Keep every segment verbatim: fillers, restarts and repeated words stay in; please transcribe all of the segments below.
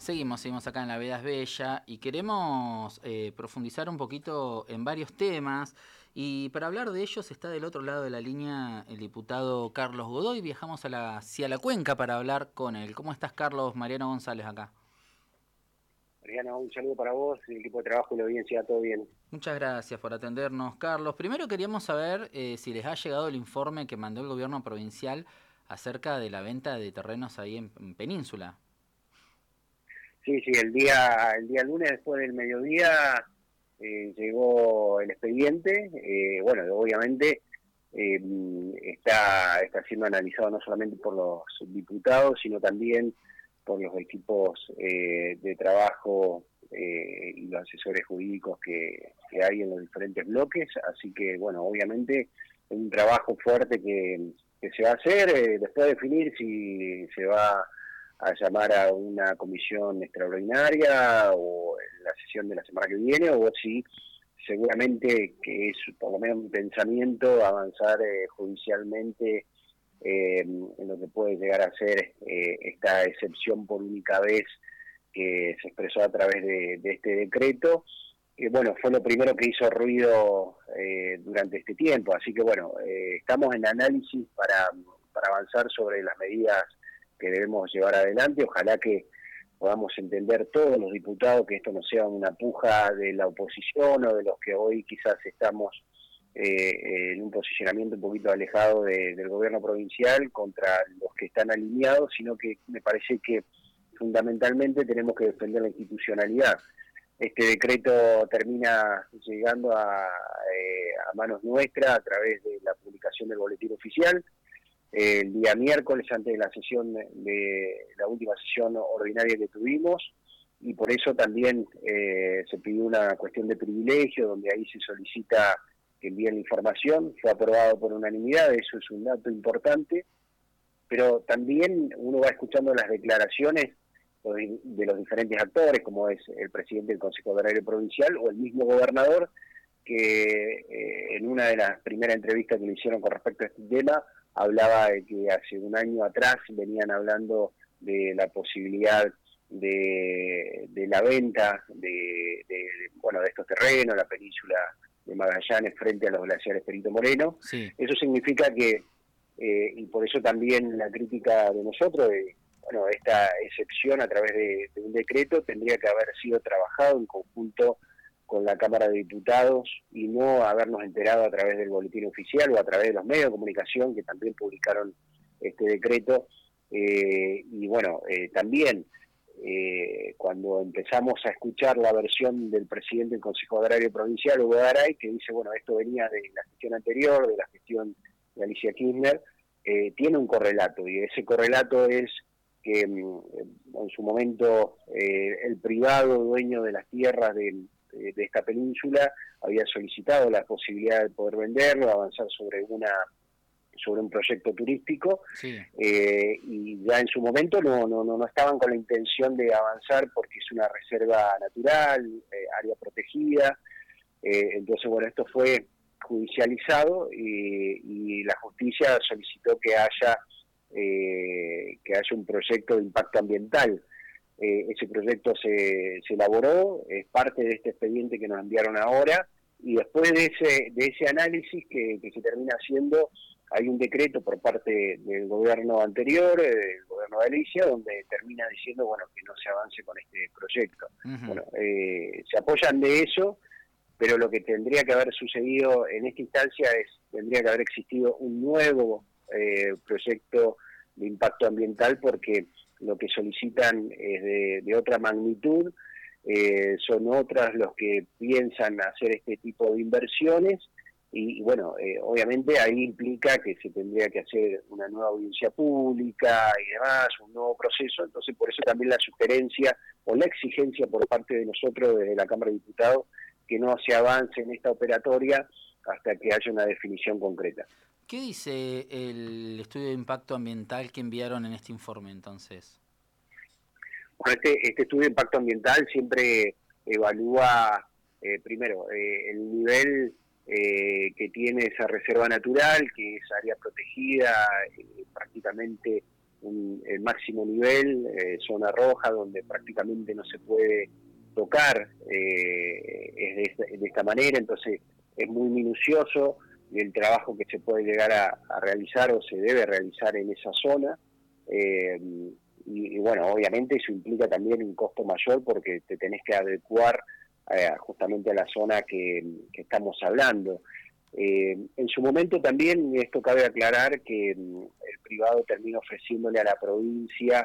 Seguimos, seguimos acá en La Vida es Bella y queremos eh, profundizar un poquito en varios temas, y para hablar de ellos está del otro lado de la línea el diputado Carlos Godoy. Viajamos a la, hacia la Cuenca para hablar con él. ¿Cómo estás, Carlos? Mariano González acá. Mariana, un saludo para vos, el equipo de trabajo y la audiencia, todo bien. Muchas gracias por atendernos, Carlos. Primero queríamos saber eh, si les ha llegado el informe que mandó el gobierno provincial acerca de la venta de terrenos ahí en, en Península. Sí, sí, el día el día lunes después del mediodía eh, llegó el expediente. Eh, bueno, obviamente eh, está, está siendo analizado no solamente por los diputados, sino también por los equipos eh, de trabajo eh, y los asesores jurídicos que, que hay en los diferentes bloques. Así que, bueno, obviamente es un trabajo fuerte que, que se va a hacer, eh, después de definir si se va a llamar a una comisión extraordinaria o en la sesión de la semana que viene, o si seguramente, que es por lo menos mi pensamiento, avanzar eh, judicialmente eh, en lo que puede llegar a ser eh, esta excepción por única vez que se expresó a través de, de este decreto, que bueno, fue lo primero que hizo ruido eh, durante este tiempo. Así que bueno, eh, estamos en análisis para, para avanzar sobre las medidas que debemos llevar adelante. Ojalá que podamos entender todos los diputados que esto no sea una puja de la oposición o de los que hoy quizás estamos eh, en un posicionamiento un poquito alejado de, del gobierno provincial contra los que están alineados, sino que me parece que fundamentalmente tenemos que defender la institucionalidad. Este decreto termina llegando a, eh, a manos nuestras a través de la publicación del boletín oficial el día miércoles, antes de la sesión de la última sesión ordinaria que tuvimos, y por eso también eh, se pidió una cuestión de privilegio, donde ahí se solicita que envíen la información. Fue aprobado por unanimidad, eso es un dato importante, pero también uno va escuchando las declaraciones de los diferentes actores, como es el presidente del Consejo Agrario Provincial o el mismo gobernador, que eh, en una de las primeras entrevistas que le hicieron con respecto a este tema, hablaba de que hace un año atrás venían hablando de la posibilidad de, de la venta de, de, bueno, de estos terrenos, la península de Magallanes frente a los glaciares Perito Moreno. Sí. Eso significa que, eh, y por eso también la crítica de nosotros, de, bueno, esta excepción a través de, de un decreto tendría que haber sido trabajado en conjunto con la Cámara de Diputados y no habernos enterado a través del boletín oficial o a través de los medios de comunicación que también publicaron este decreto. Eh, y bueno, eh, también eh, cuando empezamos a escuchar la versión del presidente del Consejo Agrario Provincial, Hugo Garay, que dice, bueno, esto venía de la gestión anterior, de la gestión de Alicia Kirchner, eh, tiene un correlato, y ese correlato es que en su momento eh, el privado dueño de las tierras del de esta península había solicitado la posibilidad de poder venderlo, avanzar sobre una sobre un proyecto turístico, Sí. eh, y ya en su momento no, no, no estaban con la intención de avanzar porque es una reserva natural, eh, área protegida. Eh, entonces, bueno, esto fue judicializado y, y la justicia solicitó que haya eh, que haya un proyecto de impacto ambiental. Eh, ese proyecto se, se elaboró, es parte de este expediente que nos enviaron ahora, y después de ese, de ese análisis que, que se termina haciendo, hay un decreto por parte del gobierno anterior, eh, del gobierno de Alicia, donde termina diciendo, bueno, que no se avance con este proyecto. Uh-huh. Bueno, eh, se apoyan de eso, pero lo que tendría que haber sucedido en esta instancia es, tendría que haber existido un nuevo eh, proyecto de impacto ambiental, porque lo que solicitan es de, de otra magnitud, eh, son otras los que piensan hacer este tipo de inversiones, y, y bueno, eh, obviamente ahí implica que se tendría que hacer una nueva audiencia pública y demás, un nuevo proceso. Entonces por eso también la sugerencia o la exigencia por parte de nosotros desde la Cámara de Diputados que no se avance en esta operatoria hasta que haya una definición concreta. ¿Qué dice el estudio de impacto ambiental que enviaron en este informe entonces? Bueno, este, este estudio de impacto ambiental siempre evalúa, eh, primero, eh, el nivel eh, que tiene esa reserva natural, que es área protegida, eh, prácticamente un, el máximo nivel, eh, zona roja, donde prácticamente no se puede tocar, eh, es de esta, de esta manera, entonces es muy minucioso el trabajo que se puede llegar a, a realizar o se debe realizar en esa zona. Eh, y, y bueno, obviamente eso implica también un costo mayor porque te tenés que adecuar eh, justamente a la zona que, que estamos hablando. Eh, en su momento también, esto cabe aclarar que el privado termina ofreciéndole a la provincia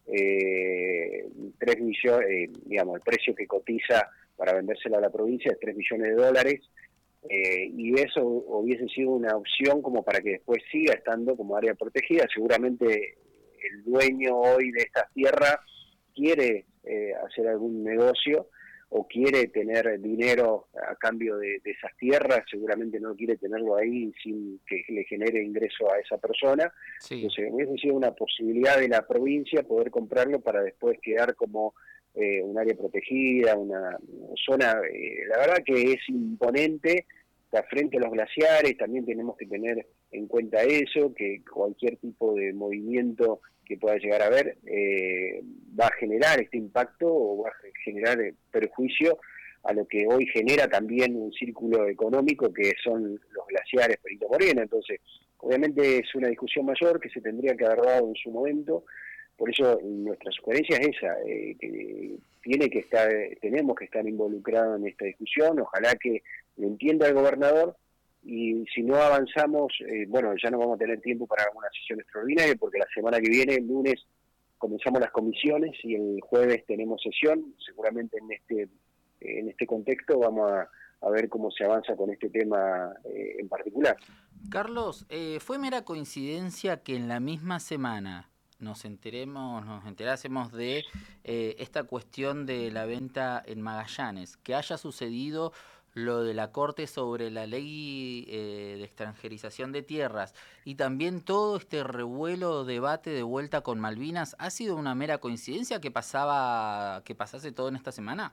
eh, tres millones, eh, digamos, el precio que cotiza para vendérselo a la provincia es tres millones de dólares, eh, y eso hubiese sido una opción como para que después siga estando como área protegida. Seguramente el dueño hoy de estas tierras quiere eh, hacer algún negocio o quiere tener dinero a cambio de, de esas tierras, seguramente no quiere tenerlo ahí sin que le genere ingreso a esa persona. Sí. Entonces hubiese sido una posibilidad de la provincia poder comprarlo para después quedar como eh, un área protegida, una zona, eh, la verdad que es imponente, está frente a los glaciares, también tenemos que tener en cuenta eso, que cualquier tipo de movimiento que pueda llegar a haber eh, va a generar este impacto o va a generar perjuicio a lo que hoy genera también un círculo económico que son los glaciares Perito Moreno. Entonces, obviamente es una discusión mayor que se tendría que haber dado en su momento. Por eso nuestra sugerencia es esa, eh, que tiene que estar, tenemos que estar involucrados en esta discusión. Ojalá que lo entienda el gobernador, y si no avanzamos, eh, bueno, ya no vamos a tener tiempo para una sesión extraordinaria, porque la semana que viene, el lunes, comenzamos las comisiones y el jueves tenemos sesión. Seguramente en este en este contexto vamos a, a ver cómo se avanza con este tema eh, en particular. Carlos, eh, ¿fue mera coincidencia que en la misma semana nos enteremos, nos enterásemos de eh, esta cuestión de la venta en Magallanes, que haya sucedido lo de la Corte sobre la ley eh, de extranjerización de tierras y también todo este revuelo, debate de vuelta con Malvinas? ¿Ha sido una mera coincidencia que pasaba, que pasase todo en esta semana?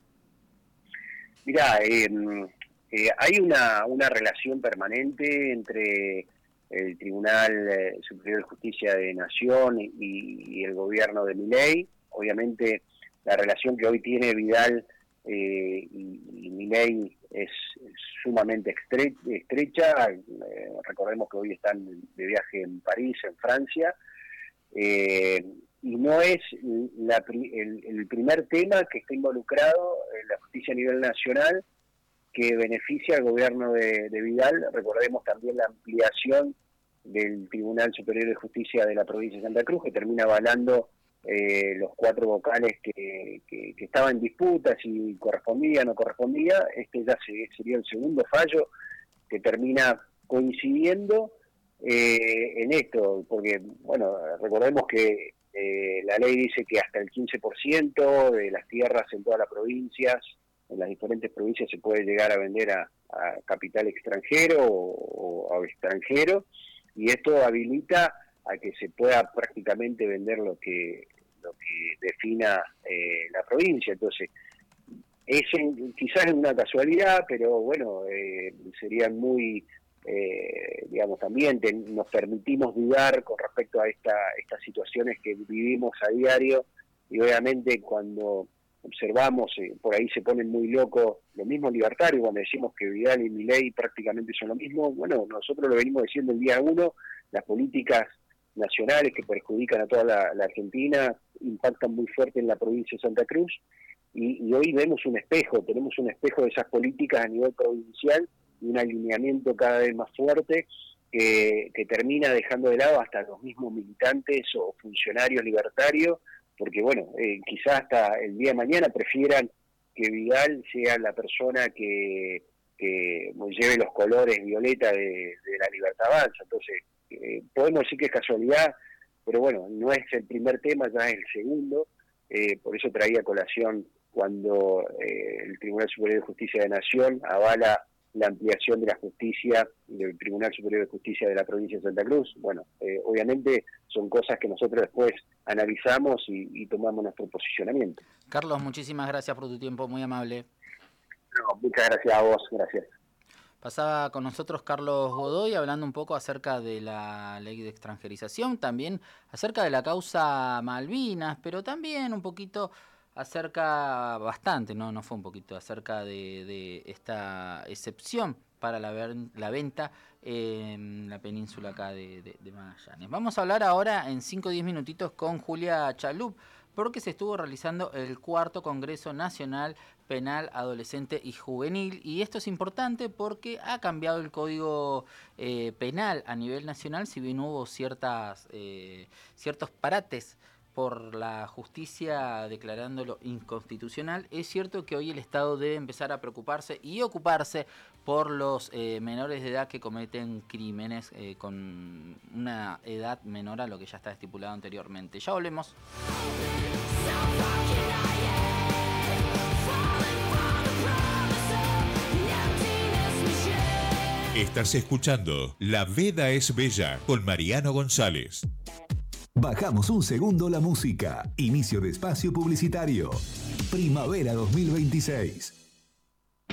Mirá, eh, eh, hay una, una relación permanente entre el Tribunal eh, Superior de Justicia de Nación y, y el gobierno de Milei. Obviamente la relación que hoy tiene Vidal eh, y, y Milei es, es sumamente estre estrecha. Eh, recordemos que hoy están de viaje en París, en Francia, eh, y no es la, el, el primer tema que está involucrado en la justicia a nivel nacional que beneficia al gobierno de, de Vidal. Recordemos también la ampliación del Tribunal Superior de Justicia de la provincia de Santa Cruz, que termina avalando eh, los cuatro vocales que, que, que estaban en disputa, si correspondía o no correspondía. Este ya se, sería el segundo fallo que termina coincidiendo eh, en esto, porque, bueno, recordemos que eh, la ley dice que hasta el quince por ciento de las tierras en todas las provincias, en las diferentes provincias, se puede llegar a vender a, a capital extranjero o, o a extranjero, y esto habilita a que se pueda prácticamente vender lo que lo que defina eh, la provincia. Entonces, es en, quizás es una casualidad, pero bueno, eh, sería muy, eh, digamos, también te, nos permitimos dudar con respecto a esta, estas situaciones que vivimos a diario, y obviamente cuando observamos, eh, por ahí se ponen muy locos los mismos libertarios cuando decimos que Vidal y Milei prácticamente son lo mismo. Bueno, nosotros lo venimos diciendo el día uno, las políticas nacionales que perjudican a toda la, la Argentina impactan muy fuerte en la provincia de Santa Cruz, y, y hoy vemos un espejo, tenemos un espejo de esas políticas a nivel provincial y un alineamiento cada vez más fuerte que, que termina dejando de lado hasta los mismos militantes o funcionarios libertarios, porque bueno, eh, quizás hasta el día de mañana prefieran que Vidal sea la persona que, que lleve los colores violeta de, de la Libertad Avanza. Entonces, eh, podemos decir que es casualidad, pero bueno, no es el primer tema, ya es el segundo. Eh, por eso traía colación cuando eh, el Tribunal Superior de Justicia de Nación avala la ampliación de la justicia del Tribunal Superior de Justicia de la provincia de Santa Cruz. Bueno, eh, obviamente son cosas que nosotros después analizamos y, y tomamos nuestro posicionamiento. Carlos, muchísimas gracias por tu tiempo, muy amable. No, muchas gracias a vos, gracias. Pasaba con nosotros Carlos Godoy hablando un poco acerca de la ley de extranjerización, también acerca de la causa Malvinas, pero también un poquito acerca, bastante, no, no fue un poquito, acerca de, de esta excepción para la, ver, la venta en la península acá de, de, de Magallanes. Vamos a hablar ahora en cinco o diez minutitos con Julia Chalup, porque se estuvo realizando el cuarto Congreso Nacional Penal Adolescente y Juvenil, y esto es importante porque ha cambiado el Código eh, Penal a nivel nacional, si bien hubo ciertas, eh, ciertos parates por la justicia declarándolo inconstitucional. Es cierto que hoy el Estado debe empezar a preocuparse y ocuparse por los eh, menores de edad que cometen crímenes eh, con una edad menor a lo que ya está estipulado anteriormente. Ya volvemos. Estás escuchando La Veda es Bella con Mariano González. Bajamos un segundo la música. Inicio de espacio publicitario. Primavera dos mil veintiséis.